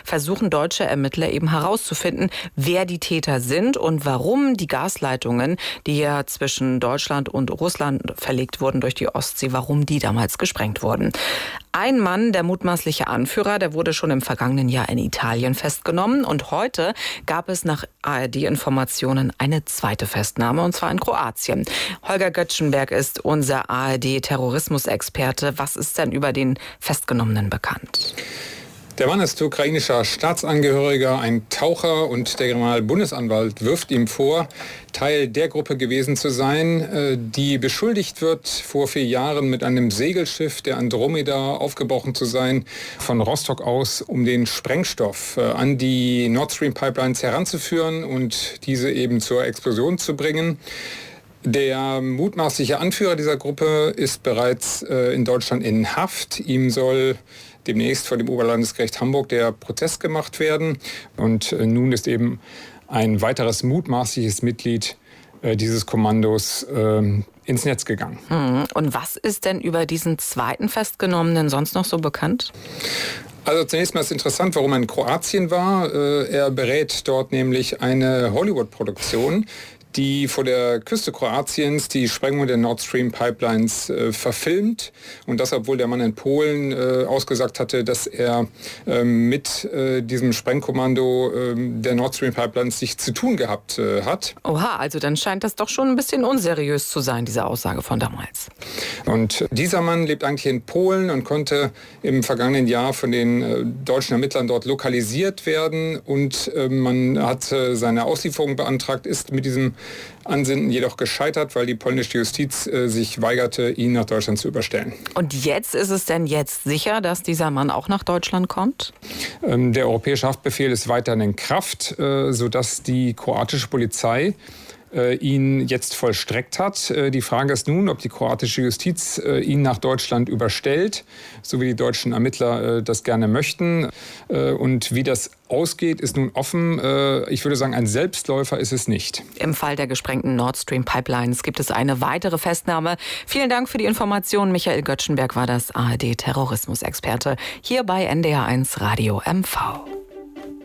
versuchen deutsche Ermittler eben herauszufinden, wer die Täter sind und warum die Gasleitungen, die ja zwischen Deutschland und Russland verlegt wurden durch die Ostsee, warum die damals gesprengt wurden. Ein Mann, der mutmaßliche Anführer, der wurde schon im vergangenen Jahr in Italien festgenommen. Und heute gab es nach ARD-Informationen eine zweite Festnahme, und zwar in Kroatien. Holger Göttschenberg ist unser ARD-Terrorismusexperte. Was ist denn über den Festgenommenen bekannt? Der Mann ist ukrainischer Staatsangehöriger, ein Taucher, und der Generalbundesanwalt wirft ihm vor, Teil der Gruppe gewesen zu sein, die beschuldigt wird, vor 4 Jahren mit einem Segelschiff der Andromeda aufgebrochen zu sein, von Rostock aus, um den Sprengstoff an die Nord Stream Pipelines heranzuführen und diese eben zur Explosion zu bringen. Der mutmaßliche Anführer dieser Gruppe ist bereits in Deutschland in Haft. Ihm soll demnächst vor dem Oberlandesgericht Hamburg der Prozess gemacht werden. Und nun ist eben ein weiteres mutmaßliches Mitglied dieses Kommandos ins Netz gegangen. Und was ist denn über diesen zweiten Festgenommenen sonst noch so bekannt? Also zunächst mal ist interessant, warum er in Kroatien war. Er berät dort nämlich eine Hollywood-Produktion, die vor der Küste Kroatiens die Sprengung der Nord Stream Pipelines verfilmt. Und das, obwohl der Mann in Polen ausgesagt hatte, dass er mit diesem Sprengkommando der Nord Stream Pipelines sich zu tun gehabt hat. Oha, also dann scheint das doch schon ein bisschen unseriös zu sein, diese Aussage von damals. Und dieser Mann lebt eigentlich in Polen und konnte im vergangenen Jahr von den deutschen Ermittlern dort lokalisiert werden. Und man hat seine Auslieferung beantragt, ist mit diesem Ansinnen jedoch gescheitert, weil die polnische Justiz sich weigerte, ihn nach Deutschland zu überstellen. Und jetzt ist es denn jetzt sicher, dass dieser Mann auch nach Deutschland kommt? Der europäische Haftbefehl ist weiterhin in Kraft, sodass die kroatische Polizei ihn jetzt vollstreckt hat. Die Frage ist nun, ob die kroatische Justiz ihn nach Deutschland überstellt, so wie die deutschen Ermittler das gerne möchten. Und wie das ausgeht, ist nun offen. Ich würde sagen, ein Selbstläufer ist es nicht. Im Fall der gesprengten Nord Stream Pipelines gibt es eine weitere Festnahme. Vielen Dank für die Information. Michael Göttschenberg war das ARD-Terrorismusexperte hier bei NDR1 Radio MV.